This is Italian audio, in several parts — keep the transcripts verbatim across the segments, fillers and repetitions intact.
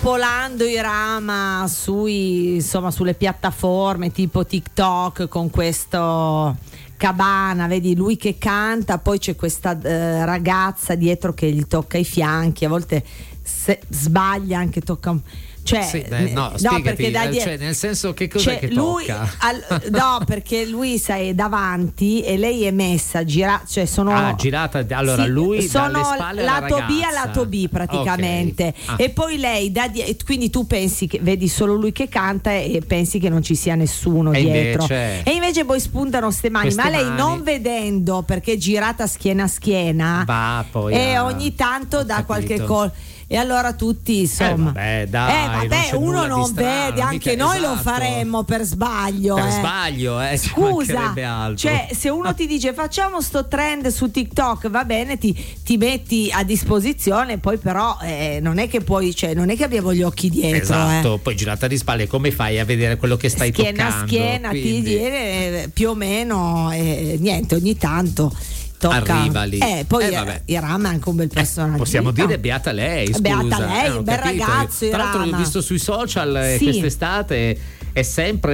spopolando i Rama sui, insomma, sulle piattaforme tipo TikTok con questo Cabana, vedi lui che canta, poi c'è questa eh, ragazza dietro che gli tocca i fianchi, a volte se sbaglia anche tocca un... Cioè, sì, eh, no, no, perché da cioè, nel senso che cos'è cioè, che lui, tocca? Al, no, perché lui sai, è davanti e lei è messa girata, cioè sono ah, girata, allora sì, lui sono dalle spalle lato alla B a lato B praticamente, okay. ah. E poi lei da die- quindi tu pensi che vedi solo lui che canta e pensi che non ci sia nessuno e dietro invece... e invece poi spuntano ste mani, Queste ma lei mani... non vedendo perché è girata schiena a schiena va poi e a... ogni tanto Ho dà capito. qualche col e allora tutti insomma eh vabbè, dai, eh, vabbè non uno non strano, vede, anche mica, noi esatto. lo faremmo per sbaglio per eh. sbaglio eh, scusa, altro. Cioè se uno ti dice facciamo sto trend su TikTok, va bene, ti, ti metti a disposizione, poi però eh, non è che puoi, cioè non è che abbiamo gli occhi dietro, esatto, eh. Poi girata di spalle come fai a vedere quello che stai schiena toccando? a schiena quindi... ti viene più o meno eh, niente, ogni tanto tocca. Arriva lì. Eh, poi eh, Irama è anche un bel personaggio. Eh, possiamo dire beata lei, scusa. Beata lei, eh, un bel capito. ragazzo. Tra l'altro l'ho visto sui social sì. quest'estate, è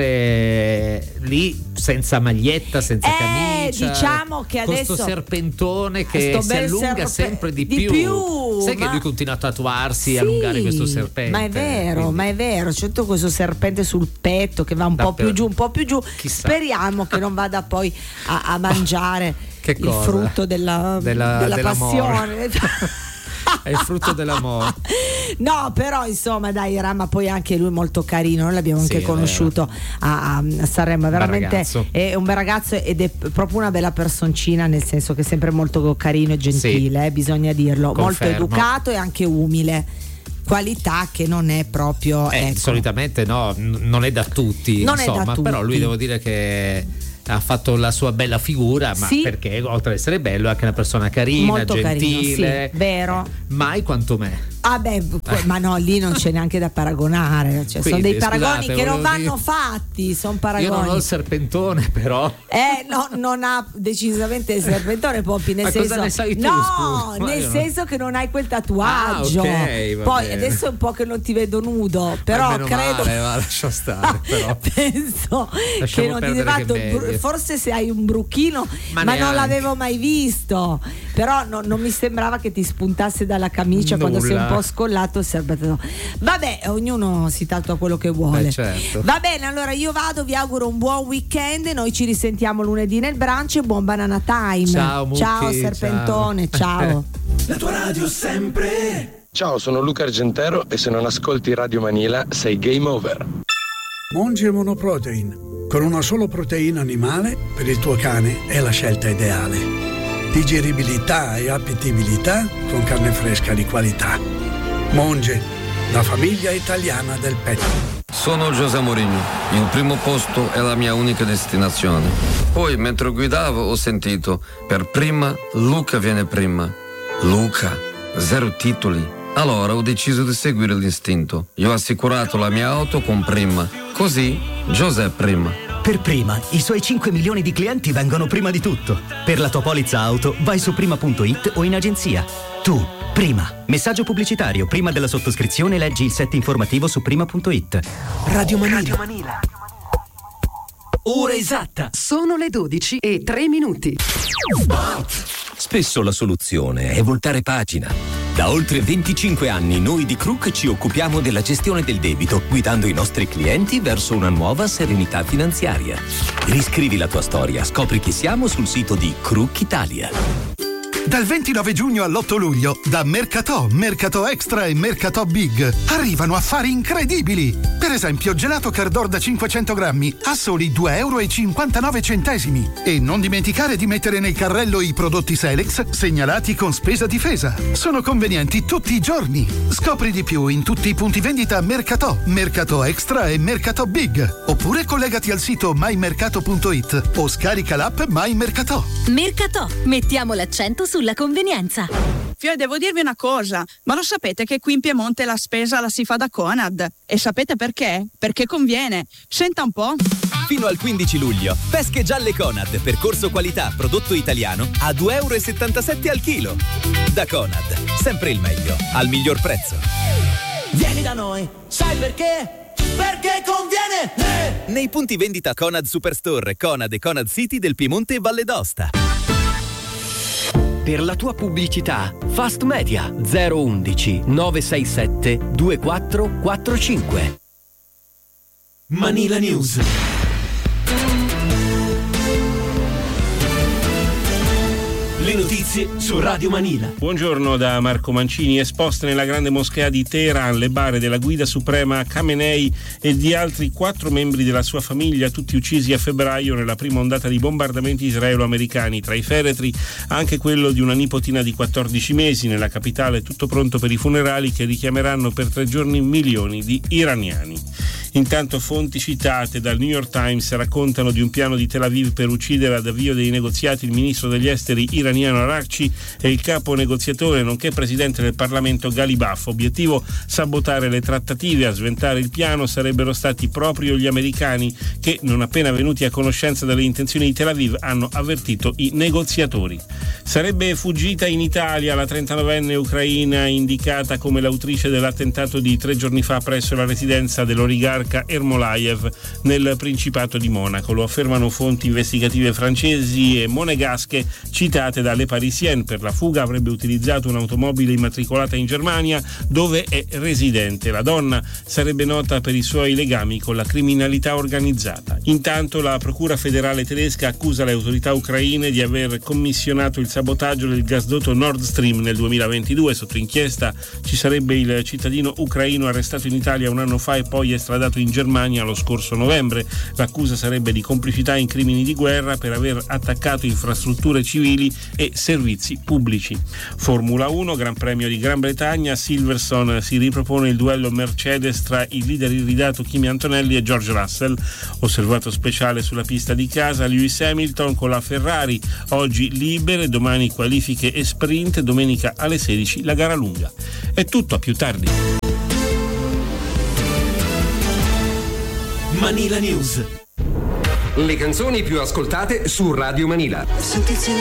sempre lì senza maglietta, senza eh, camicia. Diciamo che adesso questo serpentone che si allunga serpe... sempre di, di più. più. Sai ma... che lui continua a tatuarsi, sì, allungare questo serpente. Ma è vero, quindi... ma è vero. C'è tutto questo serpente sul petto che va un da po' per... più giù, un po' più giù. Chissà. Speriamo che non vada poi a, a mangiare che il cosa? frutto della, della, della dell'amore. passione. È il frutto dell'amore. No, però insomma dai, Rama poi anche lui molto carino, noi l'abbiamo anche sì, conosciuto a, a Sanremo, veramente un è un bel ragazzo ed è proprio una bella personcina, nel senso che è sempre molto carino e gentile, sì. eh, bisogna dirlo, Confermo. Molto educato e anche umile, qualità che non è proprio eh, ecco. Solitamente no, n- non è da tutti, non insomma, è da tutti. Però lui devo dire che ha fatto la sua bella figura, ma sì. perché oltre ad essere bello è anche una persona carina, molto gentile, carino, sì, vero. Eh, mai quanto me. Ah beh, eh. ma no, lì non c'è neanche da paragonare, cioè, Quindi, sono dei paragoni scusate, che non vanno dire... fatti, sono paragoni. Io non ho il serpentone, però. Eh, no, non ha decisamente il serpentone, Poppi, nel ma senso. cosa ne sai tu, no, scusa? nel non... senso che non hai quel tatuaggio. Ah, okay, va Poi bene. adesso è un po' che non ti vedo nudo, però meno credo. Male, va, lascia stare, però. Penso Lasciamo che non ti sei fatto. Br- forse se hai un bruchino, ma, ma non l'avevo mai visto. Però no, non mi sembrava che ti spuntasse dalla camicia Nulla. Quando sei un po' scollato. Vabbè, ognuno si tatua quello che vuole. Eh, certo. Va bene, allora io vado, vi auguro un buon weekend. Noi ci risentiamo lunedì nel brunch. Buon banana time. Ciao, Mucchi, ciao Serpentone, ciao. ciao. La tua radio sempre. Ciao, sono Luca Argentero e se non ascolti Radio Manila sei game over. Monge Monoprotein. Con una sola proteina animale per il tuo cane è la scelta ideale. Digeribilità e appetibilità con carne fresca di qualità. Monge, la famiglia italiana del pet. Sono José Mourinho. Il primo posto è la mia unica destinazione. Poi, mentre guidavo, ho sentito: per prima, Luca viene prima. Luca, zero titoli. Allora ho deciso di seguire l'istinto. Io ho assicurato la mia auto con Prima. Così, José prima. Per Prima, i suoi cinque milioni di clienti vengono prima di tutto. Per la tua polizza auto, vai su prima punto it o in agenzia. Tu, Prima. Messaggio pubblicitario. Prima della sottoscrizione leggi il set informativo su prima punto it. Radio Manila. Radio Manila. Ora esatta. Sono le dodici e tre minuti. Spesso la soluzione è voltare pagina. Da oltre venticinque anni noi di Kruk ci occupiamo della gestione del debito, guidando i nostri clienti verso una nuova serenità finanziaria. Riscrivi la tua storia, scopri chi siamo sul sito di Kruk Italia. Dal ventinove giugno all'otto luglio, da Mercatò, Mercatò Extra e Mercatò Big arrivano affari incredibili. Per esempio, gelato Cardor da cinquecento grammi a soli due euro e cinquantanove centesimi. E non dimenticare di mettere nel carrello i prodotti Selex segnalati con spesa difesa. Sono convenienti tutti i giorni. Scopri di più in tutti i punti vendita Mercatò, Mercatò Extra e Mercatò Big. Oppure collegati al sito my mercato punto it o scarica l'app MyMercatò. Mercatò, mettiamo l'accento sulla convenienza. Fio, devo dirvi una cosa, ma lo sapete che qui in Piemonte la spesa la si fa da Conad? E sapete perché? Perché conviene. Senta un po'. Fino al quindici luglio, pesche gialle Conad, percorso qualità, prodotto italiano, a due euro e settantasette al chilo. Da Conad, sempre il meglio, al miglior prezzo. Vieni da noi, sai perché? Perché conviene! Eh! Nei punti vendita Conad Superstore, Conad e Conad City del Piemonte e Valle d'Aosta. Per la tua pubblicità, Fast Media zero undici nove sei sette due quattro quattro cinque. Manila News. Le notizie su Radio Manila. Buongiorno da Marco Mancini. Esposte nella grande moschea di Teheran le bare della guida suprema Khamenei e di altri quattro membri della sua famiglia, tutti uccisi a febbraio nella prima ondata di bombardamenti israelo-americani. Tra i feretri anche quello di una nipotina di quattordici mesi. Nella capitale tutto pronto per i funerali che richiameranno per tre giorni milioni di iraniani. Intanto fonti citate dal New York Times raccontano di un piano di Tel Aviv per uccidere ad avvio dei negoziati il ministro degli esteri iraniano Araghchi e il capo negoziatore nonché presidente del Parlamento Ghalibaf. Obiettivo: sabotare le trattative. A sventare il piano sarebbero stati proprio gli americani che, non appena venuti a conoscenza delle intenzioni di Tel Aviv, hanno avvertito i negoziatori. Sarebbe fuggita in Italia la trentanovenne ucraina indicata come l'autrice dell'attentato di tre giorni fa presso la residenza dell'oligarca Ermolaev nel Principato di Monaco. Lo affermano fonti investigative francesi e monegasche citate dalle Parisienne. Per la fuga avrebbe utilizzato un'automobile immatricolata in Germania dove è residente. La donna sarebbe nota per i suoi legami con la criminalità organizzata. Intanto la Procura federale tedesca accusa le autorità ucraine di aver commissionato il sabotaggio del gasdotto Nord Stream nel duemilaventidue. Sotto inchiesta ci sarebbe il cittadino ucraino arrestato in Italia un anno fa e poi estradato in Germania lo scorso novembre. L'accusa sarebbe di complicità in crimini di guerra per aver attaccato infrastrutture civili e servizi pubblici. Formula uno, Gran Premio di Gran Bretagna. Silverstone si ripropone il duello Mercedes tra il leader iridato Kimi Antonelli e George Russell. Osservato speciale sulla pista di casa Lewis Hamilton con la Ferrari. Oggi libere, domani qualifiche e sprint, domenica alle sedici la gara lunga. È tutto, a più tardi. Manila News. Le canzoni più ascoltate su Radio Manila.